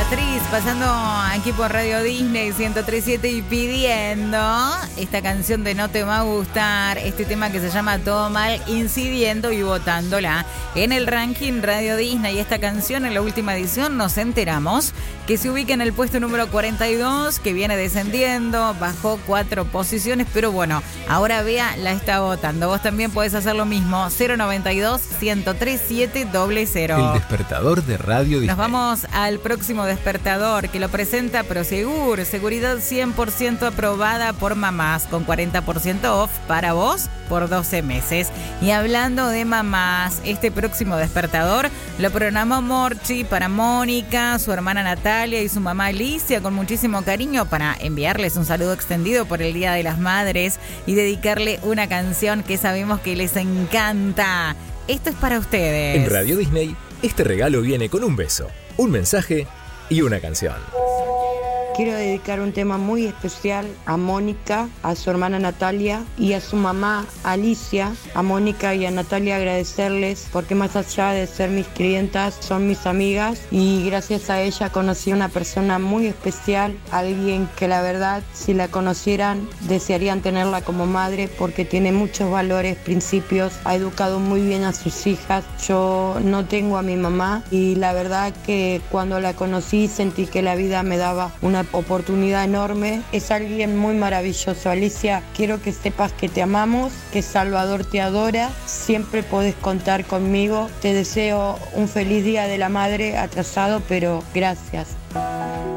Beatriz, pasando aquí por Radio Disney 103.7 y pidiendo esta canción de No Te Va a Gustar, este tema que se llama Todo Mal, incidiendo y votándola en el ranking Radio Disney. Y esta canción en la última edición nos enteramos que se ubica en el puesto número 42, que viene descendiendo, bajó 4 posiciones, pero bueno, ahora Bea la está votando. Vos también podés hacer lo mismo, 092-103-700. El despertador de Radio Disney. Nos vamos al próximo despertador que lo presenta Prosegur, seguridad 100% aprobada por mamás, con 40% off para vos por 12 meses. Y hablando de mamás, este próximo despertador lo programó Morchi para Mónica, su hermana Natalia y su mamá Alicia, con muchísimo cariño, para enviarles un saludo extendido por el Día de las Madres y dedicarle una canción que sabemos que les encanta. Esto es para ustedes. En Radio Disney, este regalo viene con un beso, un mensaje y una canción. Quiero dedicar un tema muy especial a Mónica, a su hermana Natalia y a su mamá Alicia. A Mónica y a Natalia agradecerles porque más allá de ser mis clientas, son mis amigas y gracias a ella conocí a una persona muy especial, alguien que la verdad si la conocieran desearían tenerla como madre porque tiene muchos valores, principios, ha educado muy bien a sus hijas. Yo no tengo a mi mamá y la verdad que cuando la conocí sentí que la vida me daba una oportunidad enorme. Es alguien muy maravilloso. Alicia, quiero que sepas que te amamos, que Salvador te adora, siempre podés contar conmigo. Te deseo un feliz Día de la Madre atrasado, pero gracias.